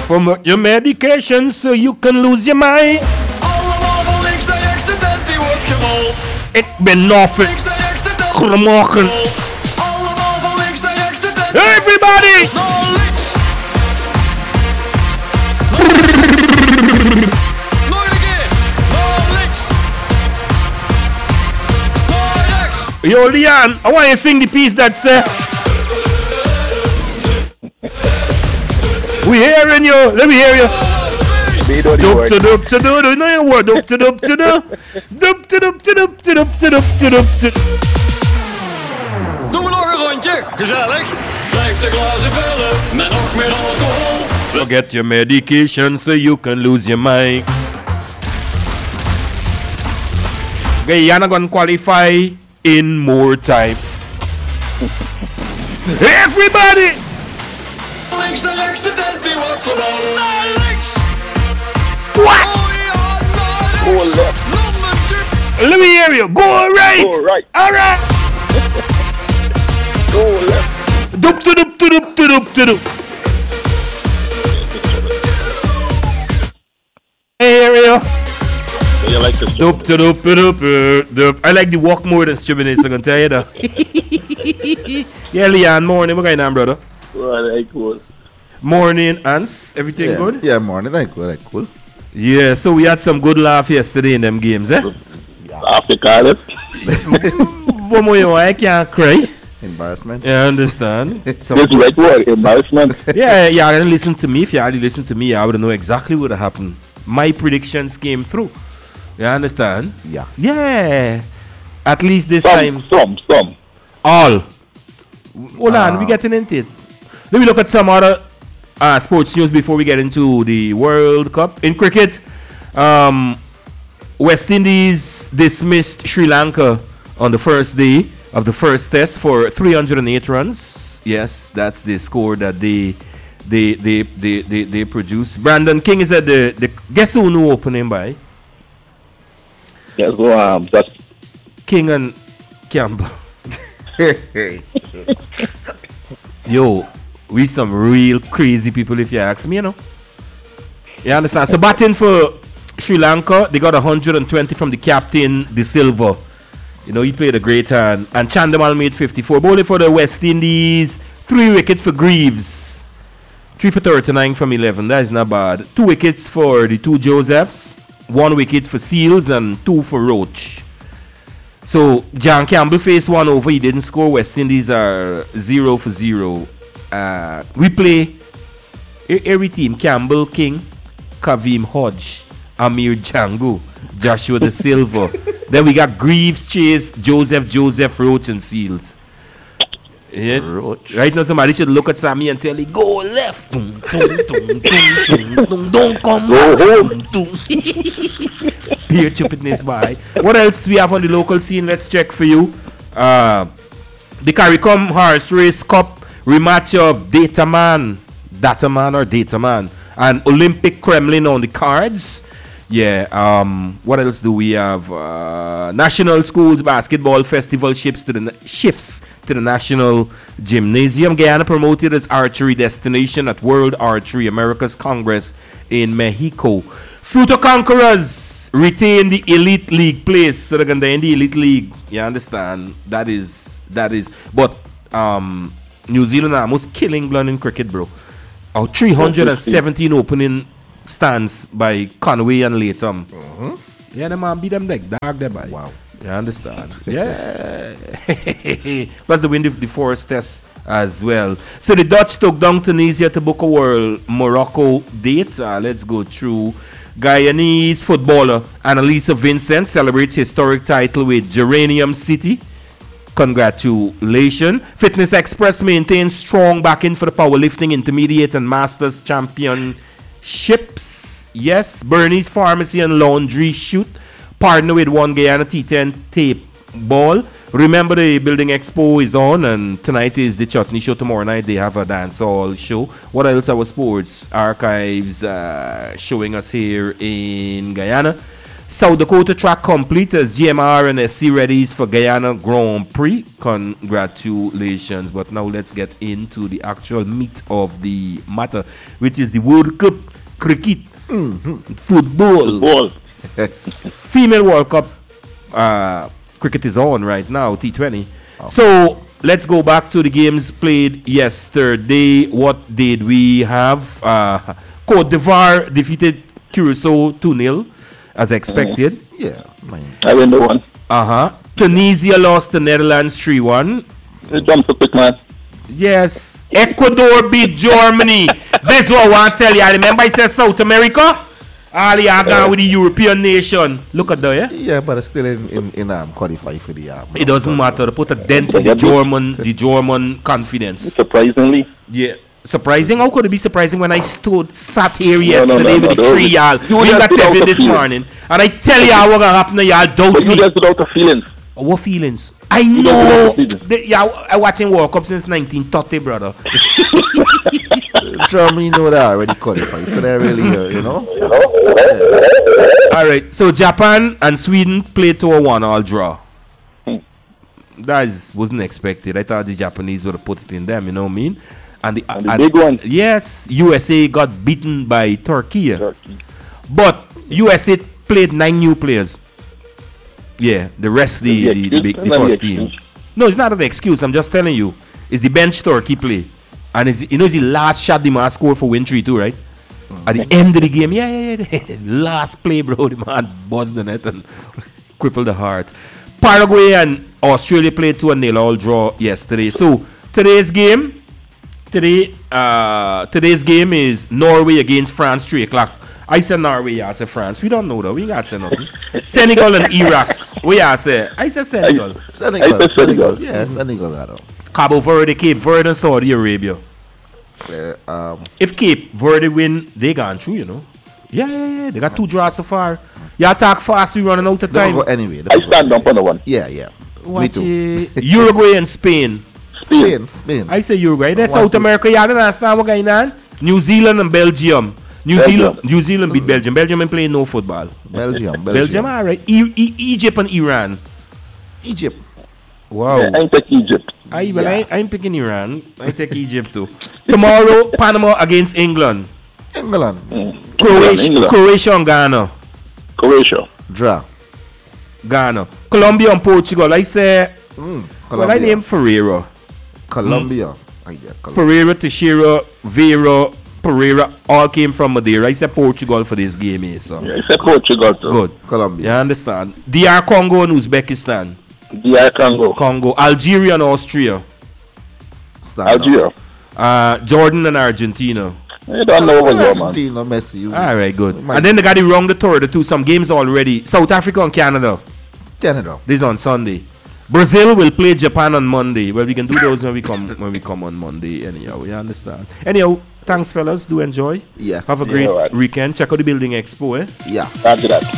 From your medication so you can lose your mind. Allemaal van links naar rechts, de tent die wordt gerold. Ik ben Noffen. Links naar rechts, de tent Goedemorgen. allemaal van links naar rechts, de tent Everybody! naar links. Nog een keer. Naar links. Naar rechts. Yo, Leon, I want you to sing the piece that say. We hearing you. Let me hear you. Doop to doop to doop. You know your word. Doop to doop to doop. Doop to doop to doop to doop to doop to doop to. Doen we nog een rondje. Gezellig. Blijf de glazen vullen met nog meer alcohol. Forget your medication so you can lose your mind. Guyana gonna qualify in more time. Everybody! Links naar rechts, de tent die wordt verrold. Naar links. What? Oh ja, naar Go rechts. left. Londen. Let me hear you. Go right. Go right. All right. Go left. Doop to doop to doop to doop to doop. Hey, hear you. So you like this? Doop to doop to doop doop. I like the walk more than Stubbornness, I can tell you that. Yeah, Leon, morning. What going on, brother? Right, cool. Morning, Ants. Everything Yeah, good? yeah, morning. That's good. That's cool. Yeah, so we had some good laugh yesterday in them games, eh? After Cardiff. One more, you I can't cry. Embarrassment. You understand? Some This right word, embarrassment. yeah, you didn't listen to me. If you hadn't listened to me, I would know exactly what would happen. My predictions came through. You understand? Yeah. Yeah. At least this time. Some. All. Hold on, we getting into it. Let me look at some other sports news before we get into the World Cup. In cricket, West Indies dismissed Sri Lanka on the first day of the first test for 308 runs. Yes, that's the score that they produced. Brandon King is at the guess who knew opening by? Yeah, so that's King and Campbell. Yo, we some real crazy people if you ask me, you know. You understand? So batting for Sri Lanka, they got 120 from the captain, De Silva. You know, he played a great hand. And Chandamal made 54. Bowling for the West Indies, 3 wickets for Greaves. 3 for 39 from 11. That is not bad. 2 wickets for the 2 Josephs. 1 wicket for Seals and 2 for Roach. So John Campbell faced 1 over. He didn't score. West Indies are 0 for 0. We play every team: Campbell, King, Kavim Hodge, Amir Django, Joshua De Silva. Then we got Greaves, Chase, Joseph, Roach, and Seals. Yeah. Roach. Right now, somebody should look at Sammy and tell him, go left. Don't come back. Here, stupidness, boy. What else we have on the local scene? Let's check for you. The CARICOM Horse Race Cup rematch of Dataman, and Olympic Kremlin on the cards. Yeah. What else do we have? National Schools Basketball Festival shifts to the National Gymnasium. Guyana promoted as archery destination at World Archery Americas Congress in Mexico. Fruto Conquerors retain the Elite League place. So they're going to in the Elite League. You understand? That is. But New Zealand are almost killing blood in cricket, bro. 317 opening stands by Conway and Latham. Yeah, them man beat them like dog there, boy. Wow. You understand? Yeah. Plus they win the forest test as well. So the Dutch took down Tunisia to book a World Morocco date. Let's go through. Guyanese footballer Annalisa Vincent celebrates historic title with Geranium City. Congratulations. Fitness Express maintains strong backing for the powerlifting intermediate and masters championships. Yes, Bernie's Pharmacy and Laundry shoot partner with One Guyana T10 tape ball. Remember, the Building Expo is on, and tonight is the Chutney Show. Tomorrow night they have a dancehall show. What else? Our sports archives showing us here in Guyana. South Dakota track complete as GMR and SC readies for Guyana Grand Prix. Congratulations. But now let's get into the actual meat of the matter, which is the World Cup cricket. Football. Ball. Female World Cup cricket is on right now, T20. So let's go back to the games played yesterday. What did we have? Cote d'Ivoire defeated Curacao 2-0 as expected. Yeah, man. I win the one. Tunisia lost to Netherlands 3-1. It jumps so quick, man. Yes. Ecuador beat Germany. This is what I want to tell you. I remember I said South America. All you are gone with the European nation. Look at that, yeah? Yeah, but it's still in qualify for the It doesn't matter. They put a dent in the German confidence. Surprisingly. Yeah. Surprising? How could it be surprising when I sat here yesterday no, with the three y'all? You We just got without Kevin the this feeling. morning. And I tell y'all what gonna happen to y'all doubt But you me. just without the feelings. What feelings? I don't know. know the feelings. I watching World Cup since 1930, brother. Germany know that already qualified, so they're really, you know. All right. So Japan and Sweden played to a 1-all draw. Wasn't expected. I thought the Japanese would have put it in them. You know what I mean? And the big one. Yes, USA got beaten by Turkey. Turkey. But USA played 9 new players. Yeah, the rest the first team. No, it's not an excuse. I'm just telling you. It's the bench Turkey play. And it's the last shot the man scored for win 3-2, right? At the end of the game, yeah. Last play, bro. The man buzzed the net and crippled the heart. Paraguay and Australia played 2-0 all draw yesterday. So today's game is Norway against France 3 o'clock. I said Norway, I said France. We don't know though. We ain't got to say nothing. Senegal and Iraq. We are say. I said Senegal. Senegal. Yeah, Senegal. I don't. Cabo Verde, Cape Verde, and Saudi Arabia. Yeah, If Cape Verde win, they gone through, you know. Yeah. They got 2 draws so far. Y'all talk fast, we running out of don't time. go anyway. I stand up on the one. Yeah. Me too. Uruguay and Spain. Spain. I say Uruguay. That's One, South two. America. Y'all don't understand what going on? New Zealand and Belgium. New Zealand beat Belgium. Belgium ain't playing no football. Belgium. All right. Egypt and Iran. Egypt. Wow. Yeah, I take Egypt. I'm picking Iran. I take Egypt too. Tomorrow, Panama against England. England. England. Croatia and Ghana. Croatia. Draw. Ghana. Colombia and Portugal. I say, well, I Colombia. name Ferreira. Colombia. I get Colombia. Ferreira, Teixeira, Vera, Pereira all came from Madeira. I said Portugal for this game here, so. Yeah, I said Portugal too. Good. Colombia. You understand? DR Congo and Uzbekistan. DR Congo. Algeria and Austria. Stand up. Algeria. Jordan and Argentina. You don't know over here, man. Argentina, Messi. All right, good. Might- And then they got it wrong the third too. Some games already. South Africa and Canada. Canada. This is on Sunday. Brazil will play Japan on Monday. Well, we can do those when we come on Monday. Anyhow, you understand. Anyhow, thanks, fellas. Do enjoy. Yeah. Have a great alright. weekend. Check out the Building Expo. Yeah. After that.